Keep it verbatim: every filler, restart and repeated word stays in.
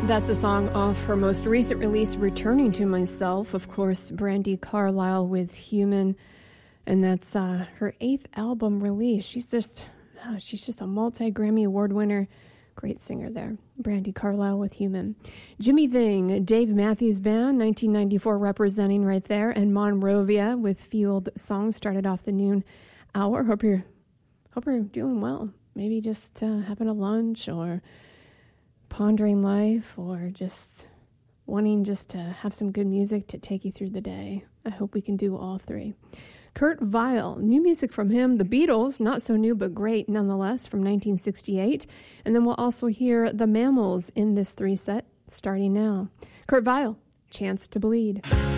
That's a song off her most recent release, Returning to Myself. Of course, Brandi Carlile with Human. And that's uh, her eighth album release. She's just, oh, she's just a multi-Grammy Award winner. Great singer there. Brandi Carlile with Human. Jimmy Ving, Dave Matthews Band, nineteen ninety-four representing right there. And Monrovia with Field Song started off the noon hour. Hope you're, hope you're doing well. Maybe just uh, having a lunch or pondering life or just wanting just to have some good music to take you through the day. I hope we can do all three. Kurt Weill, new music from him. The Beatles, not so new but great nonetheless, from nineteen sixty-eight. And then we'll also hear the Mammals in this three set starting now. Kurt Weill, Chance to Bleed.